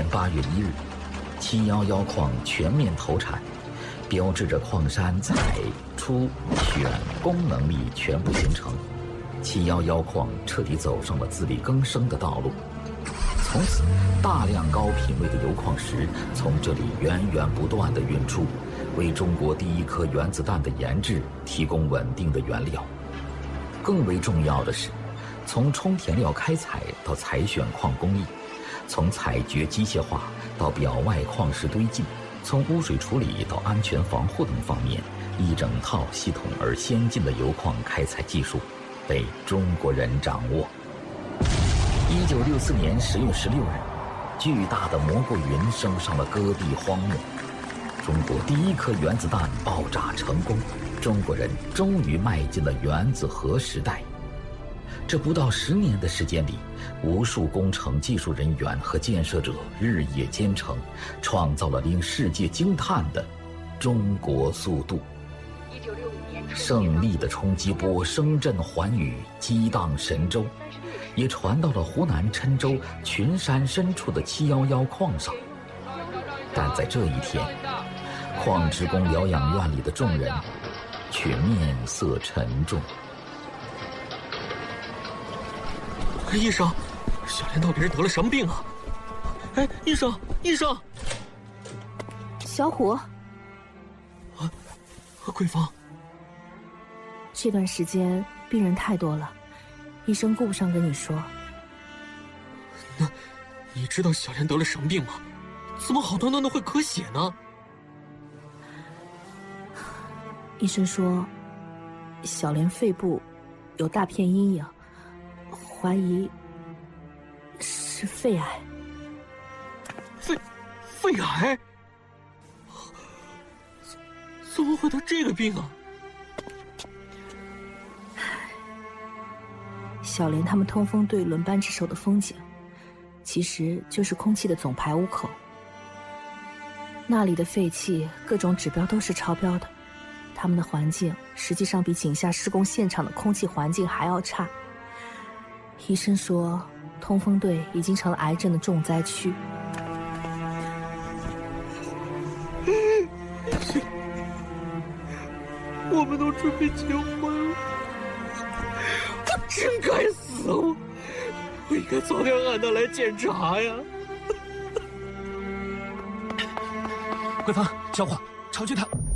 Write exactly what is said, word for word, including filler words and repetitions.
年八月一日，七一一矿全面投产，标志着矿山采、出、选、供能力全部形成。七一一矿彻底走上了自力更生的道路。从此，大量高品位的铀矿石从这里源源不断地运出，为中国第一颗原子弹的研制提供稳定的原料。更为重要的是，从充填料开采到采选矿工艺，从采掘机械化到表外矿石堆积，从污水处理到安全防护等方面，一整套系统而先进的铀矿开采技术被中国人掌握。一九六四年十月十六日，巨大的蘑菇云升上了戈壁荒漠，中国第一颗原子弹爆炸成功，中国人终于迈进了原子核时代。这不到十年的时间里，无数工程技术人员和建设者日夜兼程，创造了令世界惊叹的中国速度。胜利的冲击波声震寰宇，激荡神州，也传到了湖南郴州群山深处的七一一矿上。但在这一天，矿职工疗养院里的众人却面色沉重。 医生，小莲到底是得了什么病啊？哎，医生，医生， 小虎， 啊，桂芳， 这段时间病人太多了，医生顾不上跟你说。 那，你知道小莲得了什么病吗？怎么好端端的会咳血呢？ 医生说，小莲肺部有大片阴影，怀疑是肺癌。 肺肺癌？怎怎么会得这个病啊？ 小莲他们通风队轮班值守的风井，其实就是空气的总排污口。那里的废气各种指标都是超标的，他们的环境实际上比井下施工现场的空气环境还要差。医生说，通风队已经成了癌症的重灾区。 我们都准备结婚了，我真该死！我我应该早点喊他来检查呀。 桂芳，小伙，超去他。